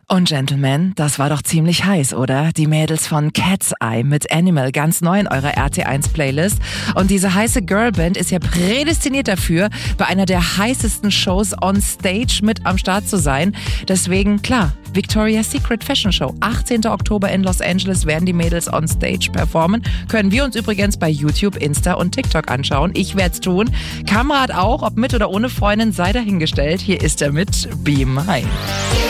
Und Gentlemen, das war doch ziemlich heiß, oder? Die Mädels von Cat's Eye mit Animal, ganz neu in eurer RT1-Playlist. Und diese heiße Girlband ist ja prädestiniert dafür, bei einer der heißesten Shows on Stage mit am Start zu sein. Deswegen, klar, Victoria's Secret Fashion Show. 18. Oktober in Los Angeles werden die Mädels on Stage performen. Können wir uns übrigens bei YouTube, Insta und TikTok anschauen. Ich werde es tun. Kamerad auch, ob mit oder ohne Freundin, sei dahingestellt. Hier ist er mit Be Mine.